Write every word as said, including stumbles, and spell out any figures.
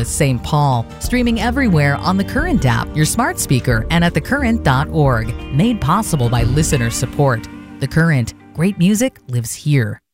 Louis, Saint Paul. Streaming everywhere on the Current app, your smart speaker, and at the current dot org. Made possible by listener support. The Current. Great music lives here.